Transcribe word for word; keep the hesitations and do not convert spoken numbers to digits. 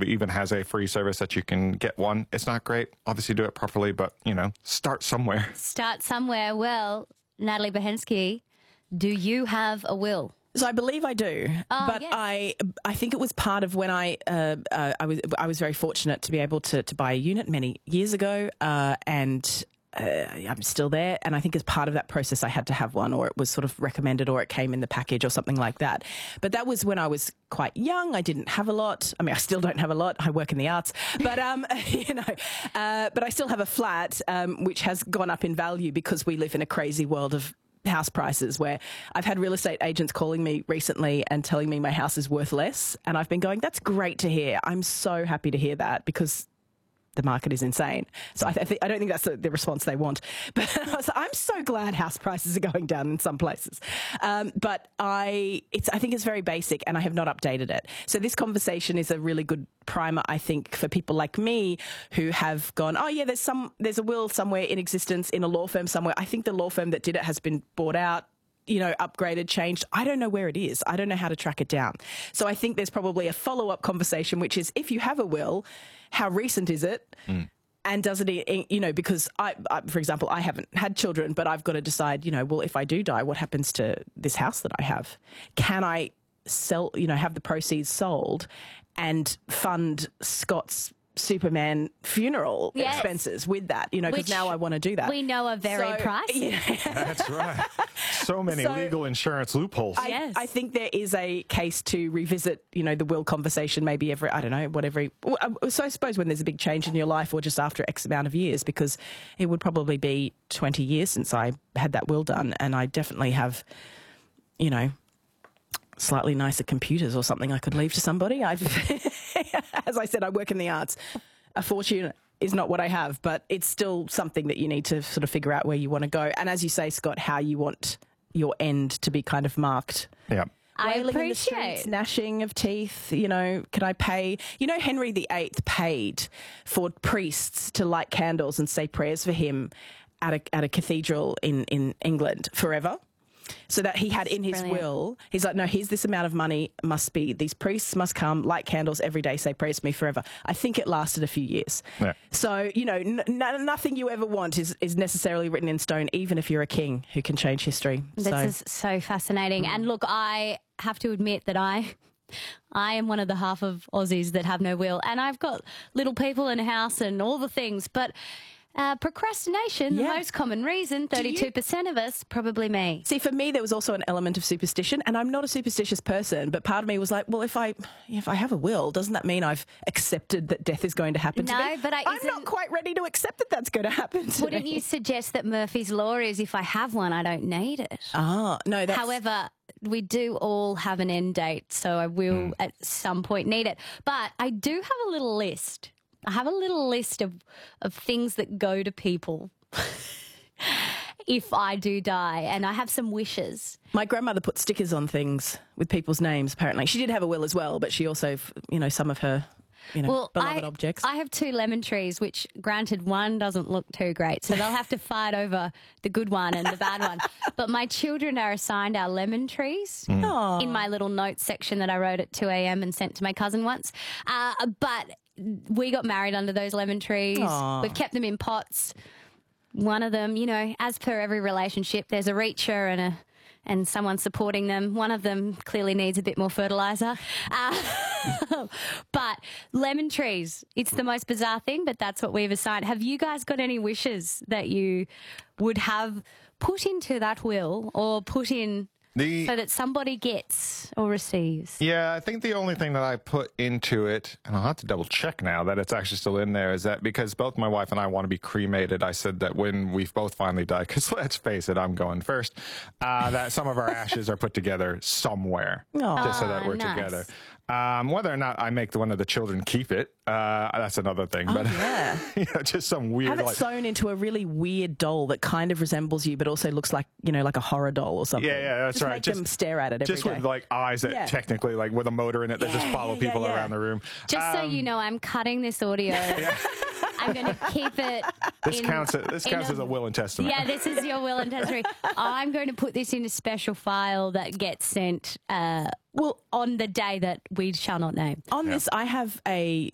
even has a free service that you can get one. It's not great. Obviously, do it properly, but, you know, start somewhere. Start somewhere. Well, Natalie Behensky, do you have a will? So I believe I do, Oh, but yes. I I think it was part of when I uh, uh, I was I was very fortunate to be able to to buy a unit many years ago, uh, and uh, I'm still there. And I think as part of that process, I had to have one, or it was sort of recommended, or it came in the package, or something like that. But that was when I was quite young. I didn't have a lot. I mean, I still don't have a lot. I work in the arts, but um, you know, uh, but I still have a flat um, which has gone up in value because we live in a crazy world of house prices, where I've had real estate agents calling me recently and telling me my house is worth less. And I've been going, that's great to hear. I'm so happy to hear that, because the market is insane. So I, th- I, th- I don't think that's the, the response they want. But I was, I'm so glad house prices are going down in some places. Um, but I, it's, I think it's very basic, and I have not updated it. So this conversation is a really good primer, I think, for people like me who have gone, oh yeah, there's some, there's a will somewhere in existence in a law firm somewhere. I think the law firm that did it has been bought out, you know, upgraded, changed. I don't know where it is. I don't know how to track it down. So I think there's probably a follow-up conversation, which is, if you have a will, how recent is it? Mm. And does it, you know, because I, I, for example, I haven't had children, but I've got to decide, you know, well, if I do die, what happens to this house that I have? Can I sell, you know, have the proceeds sold and fund Scott's Superman funeral yes. expenses with that, you know, because now I want to do that. We know are very so, pricey. Yeah. That's right. So many So, legal insurance loopholes. I, Yes. I think there is a case to revisit, you know, the will conversation maybe every, I don't know, whatever. So I suppose when there's a big change in your life, or just after X amount of years, because it would probably be twenty years since I had that will done, and I definitely have, you know, slightly nicer computers or something I could leave to somebody. I've, as I said, I work in the arts. A fortune is not what I have, but it's still something that you need to sort of figure out where you want to go. And as you say, Scott, how you want your end to be kind of marked. Yeah. I Wailing in the appreciate. streets, gnashing of teeth, you know, could I pay? You know, Henry the Eighth paid for priests to light candles and say prayers for him at a, at a cathedral in, in England forever. So that he had in his Brilliant. will, he's like, no, here's this amount of money, must be, these priests must come, light candles every day, say prayers for me forever. I think it lasted a few years. Yeah. So, you know, n- n- nothing you ever want is, is necessarily written in stone, even if you're a king who can change history. This so. is so fascinating. And look, I have to admit that I I am one of the half of Aussies that have no will. And I've got little people in a house and all the things. But uh, procrastination, Yeah. the most common reason, thirty-two percent of us, probably me. See, for me, there was also an element of superstition, and I'm not a superstitious person, but part of me was like, well, if I if I have a will, doesn't that mean I've accepted that death is going to happen to No, me? but I- I'm isn't- not quite ready to accept that that's going to happen to Wouldn't me. you suggest that Murphy's Law is if I have one, I don't need it? Ah, no, that's... However, we do all have an end date, so I will Hmm. at some point need it. But I do have a little list. I have a little list of, of things that go to people if I do die, and I have some wishes. My grandmother put stickers on things with people's names, apparently. She did have a will as well, but she also, you know, some of her, you know, Well, beloved I, objects. I have two lemon trees, which, granted, one doesn't look too great, so they'll have to fight over the good one and the bad one. But my children are assigned our lemon trees Aw. in my little notes section that I wrote at two a.m. and sent to my cousin once. Uh, but we got married under those lemon trees. Aw. We've kept them in pots. One of them, you know, as per every relationship, there's a reacher and a and someone supporting them. One of them clearly needs a bit more fertiliser. Uh, but lemon trees, it's the most bizarre thing, but that's what we've assigned. Have you guys got any wishes that you would have put into that will, or put in The- so that somebody gets or receives? Yeah, I think the only thing that I put into it, and I'll have to double check now that it's actually still in there, is that because both my wife and I want to be cremated, I said that when we've both finally died, because let's face it, I'm going first, uh, that some of our ashes are put together somewhere, Aw. just so that we're nice. together. Um, whether or not I make the one of the children keep it, uh, that's another thing. but yeah. you know, just some weird. Have it like, sewn into a really weird doll that kind of resembles you, but also looks like, you know, like a horror doll or something. Yeah, yeah, that's just right. Make Just- them stare at it every just day. with like eyes that Yeah. technically, like with a motor in it, that just Yeah, follow yeah, people yeah. around the room. Just so Um, you know, I'm cutting this audio. I'm going to keep it. This in- counts. This in counts as a will and testament. Yeah, this is your will and testament. I'm going to put this in a special file that gets sent uh, well, on the day that we shall not name. on this, I have a